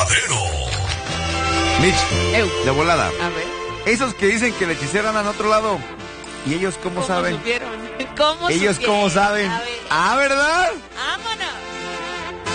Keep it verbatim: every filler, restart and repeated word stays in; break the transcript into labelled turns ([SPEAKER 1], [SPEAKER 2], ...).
[SPEAKER 1] verdadero.
[SPEAKER 2] Mitch,
[SPEAKER 3] Eu.
[SPEAKER 2] de volada.
[SPEAKER 3] A ver.
[SPEAKER 2] Esos que dicen que la hechicera anda en otro lado. ¿Y ellos cómo,
[SPEAKER 3] ¿Cómo
[SPEAKER 2] saben?
[SPEAKER 3] supieron? ¿Cómo
[SPEAKER 2] ¿Ellos
[SPEAKER 3] supieron?
[SPEAKER 2] cómo saben?
[SPEAKER 3] A ver.
[SPEAKER 2] Ah, ¿verdad?